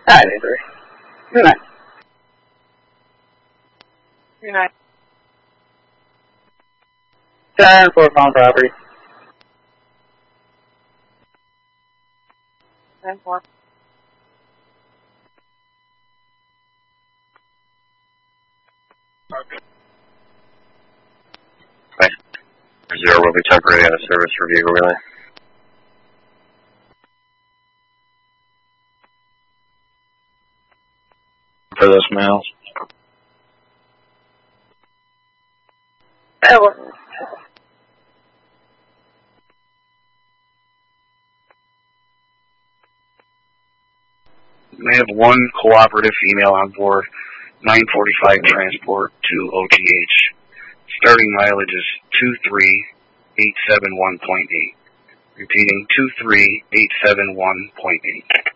Alright, Avery. Good night. Good night. 10-4 found property. 10-4. Right. 0 will be temporarily out of service for vehicle relay. For those males. They have one cooperative female on board, 945 transport to OTH. Starting mileage is 23871.8. Repeating, 23871.8.